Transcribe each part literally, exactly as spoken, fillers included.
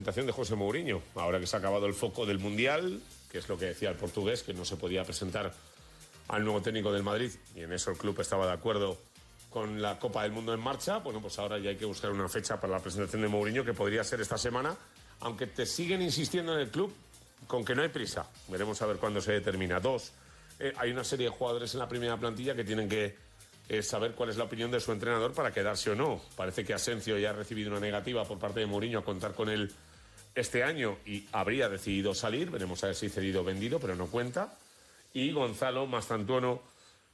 presentación de José Mourinho, ahora que se ha acabado el foco del Mundial, que es lo que decía el portugués, que no se podía presentar al nuevo técnico del Madrid, y en eso el club estaba de acuerdo con la Copa del Mundo en marcha. Bueno, pues ahora ya hay que buscar una fecha para la presentación de Mourinho, que podría ser esta semana, aunque te siguen insistiendo en el club con que no hay prisa. Veremos a ver cuándo se determina. Dos, eh, hay una serie de jugadores en la primera plantilla que tienen que eh, saber cuál es la opinión de su entrenador para quedarse o no. Parece que Asensio ya ha recibido una negativa por parte de Mourinho a contar con él este año y habría decidido salir. Veremos a ver si cedido o vendido, pero no cuenta. Y Gonzalo, Mastantuono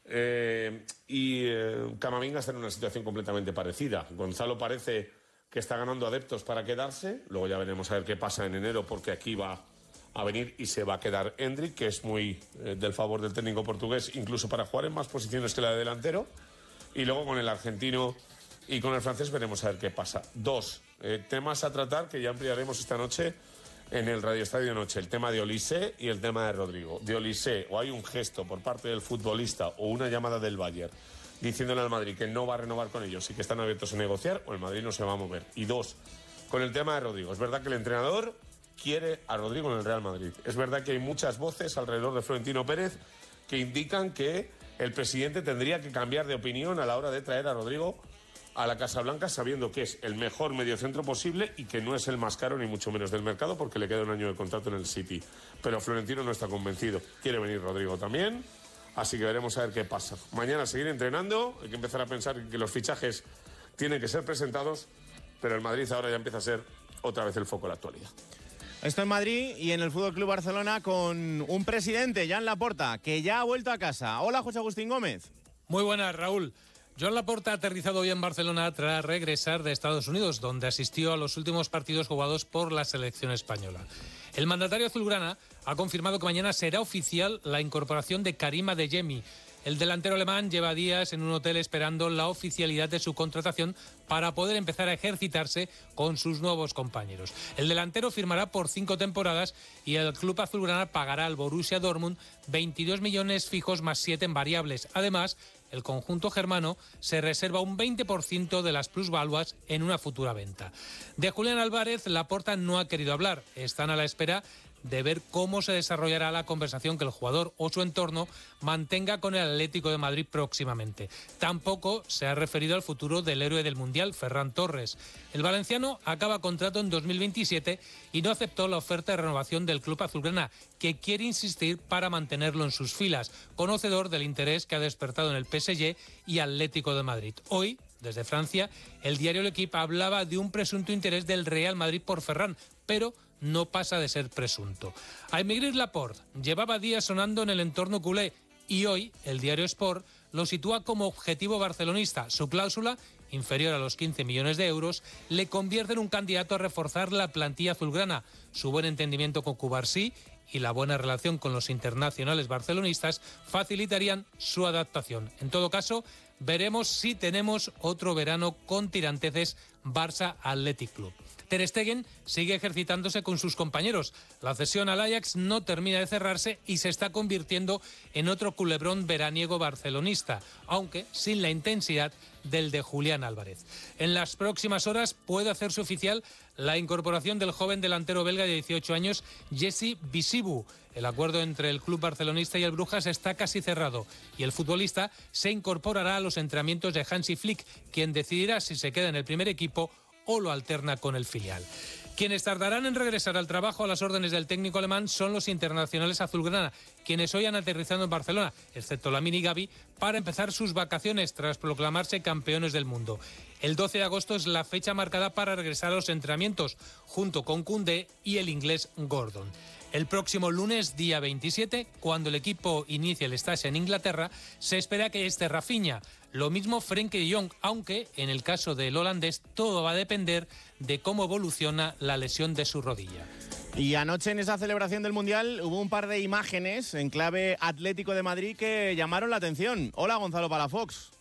eh, y eh, Camavinga están en una situación completamente parecida. Gonzalo parece que está ganando adeptos para quedarse. Luego ya veremos a ver qué pasa en enero, porque aquí va a venir y se va a quedar Endrick, que es muy eh, del favor del técnico portugués, incluso para jugar en más posiciones que la de delantero. Y luego con el argentino y con el francés veremos a ver qué pasa. Dos, eh, temas a tratar que ya ampliaremos esta noche en el Radio Estadio Noche. El tema de Olise y el tema de Rodrigo. De Olise, o hay un gesto por parte del futbolista o una llamada del Bayern diciéndole al Madrid que no va a renovar con ellos y que están abiertos a negociar, o el Madrid no se va a mover. Y dos, con el tema de Rodrigo. Es verdad que el entrenador quiere a Rodrigo en el Real Madrid. Es verdad que hay muchas voces alrededor de Florentino Pérez que indican que el presidente tendría que cambiar de opinión a la hora de traer a Rodrigo a la Casa Blanca, sabiendo que es el mejor mediocentro posible y que no es el más caro ni mucho menos del mercado, porque le queda un año de contrato en el City. Pero Florentino no está convencido. Quiere venir Rodrigo también, así que veremos a ver qué pasa. Mañana seguir entrenando, hay que empezar a pensar que los fichajes tienen que ser presentados, pero el Madrid ahora ya empieza a ser otra vez el foco de la actualidad. Esto en Madrid y en el Fútbol Club Barcelona con un presidente, Joan Laporta, que ya ha vuelto a casa. Hola, José Agustín Gómez. Muy buenas, Raúl. Joan Laporta ha aterrizado hoy en Barcelona tras regresar de Estados Unidos, donde asistió a los últimos partidos jugados por la selección española. El mandatario azulgrana ha confirmado que mañana será oficial la incorporación de Karim Adeyemi. El delantero alemán lleva días en un hotel esperando la oficialidad de su contratación para poder empezar a ejercitarse con sus nuevos compañeros. El delantero firmará por cinco temporadas y el club azulgrana pagará al Borussia Dortmund veintidós millones fijos más siete en variables. Además, el conjunto germano se reserva un veinte por ciento de las plusvaluas en una futura venta. De Julián Álvarez, Laporta no ha querido hablar. Están a la espera de ver cómo se desarrollará la conversación que el jugador o su entorno mantenga con el Atlético de Madrid próximamente. Tampoco se ha referido al futuro del héroe del Mundial, Ferran Torres. El valenciano acaba contrato en dos mil veintisiete y no aceptó la oferta de renovación del club azulgrana, que quiere insistir para mantenerlo en sus filas, conocedor del interés que ha despertado en el P S G y Atlético de Madrid. Hoy, desde Francia, el diario L'Equipe hablaba de un presunto interés del Real Madrid por Ferran, pero no pasa de ser presunto. Aymeric Laporte llevaba días sonando en el entorno culé y hoy el diario Sport lo sitúa como objetivo barcelonista. Su cláusula, inferior a los quince millones de euros, le convierte en un candidato a reforzar la plantilla azulgrana. Su buen entendimiento con Cubarsí y la buena relación con los internacionales barcelonistas facilitarían su adaptación. En todo caso, veremos si tenemos otro verano con tiranteces Barça Athletic Club. Ter Stegen sigue ejercitándose con sus compañeros. La cesión al Ajax no termina de cerrarse y se está convirtiendo en otro culebrón veraniego barcelonista, aunque sin la intensidad del de Julián Álvarez. En las próximas horas puede hacerse oficial la incorporación del joven delantero belga de dieciocho años, Jesse Bisibu. El acuerdo entre el club barcelonista y el Brujas está casi cerrado y el futbolista se incorporará a los entrenamientos de Hansi Flick, quien decidirá si se queda en el primer equipo o lo alterna con el filial. Quienes tardarán en regresar al trabajo a las órdenes del técnico alemán son los internacionales azulgrana, quienes hoy han aterrizado en Barcelona, excepto Lamine y Gavi, para empezar sus vacaciones tras proclamarse campeones del mundo. El doce de agosto es la fecha marcada para regresar a los entrenamientos, junto con Koundé y el inglés Gordon. El próximo lunes, día veintisiete, cuando el equipo inicie el stage en Inglaterra, se espera que esté Rafinha. Lo mismo Frenkie de Jong, aunque en el caso del holandés todo va a depender de cómo evoluciona la lesión de su rodilla. Y anoche en esa celebración del Mundial hubo un par de imágenes en clave Atlético de Madrid que llamaron la atención. Hola, Gonzalo Palafox.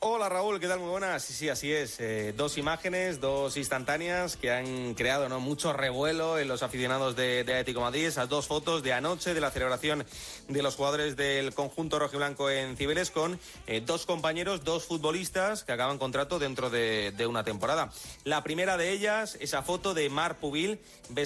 Hola Raúl, ¿qué tal? Muy buenas. Sí, sí, así es. Eh, dos imágenes, dos instantáneas que han creado, ¿no?, mucho revuelo en los aficionados de, de Atlético de Madrid. Esas dos fotos de anoche de la celebración de los jugadores del conjunto rojiblanco en Cibeles con eh, dos compañeros, dos futbolistas que acaban contrato dentro de, de una temporada. La primera de ellas, esa foto de Marc Pubil